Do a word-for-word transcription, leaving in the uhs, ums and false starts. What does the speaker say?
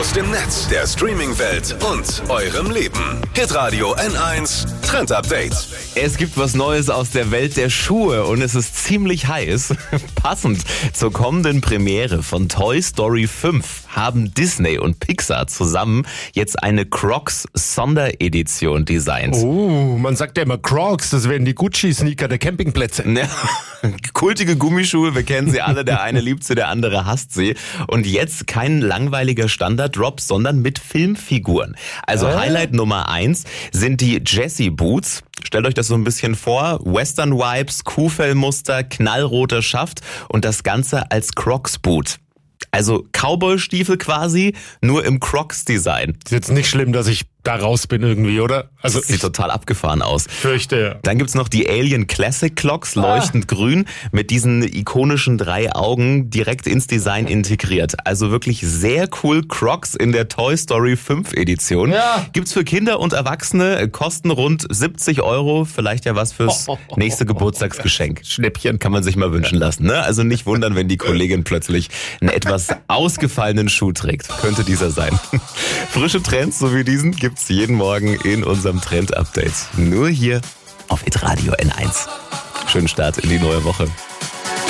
aus dem Netz, der Streaming-Welt und eurem Leben. Hitradio N eins Trend Update. Es gibt was Neues aus der Welt der Schuhe und es ist ziemlich heiß. Passend zur kommenden Premiere von Toy Story fünf haben Disney und Pixar zusammen jetzt eine Crocs Sonderedition designt. Oh, man sagt ja immer Crocs, das wären die Gucci-Sneaker der Campingplätze. Ja, kultige Gummischuhe, wir kennen sie alle, der eine liebt sie, der andere hasst sie. Und jetzt kein langweiliger Standard-Drop, sondern mit Filmfiguren. Also äh? Highlight Nummer eins sind die Jessie Boots. Stellt euch das so ein bisschen vor, Western-Vibes, Kuhfellmuster, knallroter Schaft und das Ganze als Crocs-Boot. Also Cowboy-Stiefel quasi, nur im Crocs-Design. Ist jetzt nicht schlimm, dass ich da raus bin irgendwie, oder? Also das sieht ich total abgefahren aus. fürchte, ja. Dann gibt's noch die Alien Classic Clocks, leuchtend ah. grün, mit diesen ikonischen drei Augen direkt ins Design integriert. Also wirklich sehr cool Crocs in der Toy Story fünf Edition. Ja. Gibt's für Kinder und Erwachsene, kosten rund siebzig Euro, vielleicht ja was fürs nächste Geburtstagsgeschenk. Schnäppchen kann man sich mal wünschen lassen, ne? Also nicht wundern, wenn die Kollegin plötzlich einen etwas ausgefallenen Schuh trägt. Könnte dieser sein. Frische Trends so wie diesen gibt's jeden Morgen in unserem Trend-Update. Nur hier auf Hitradio N eins. Schönen Start in die neue Woche.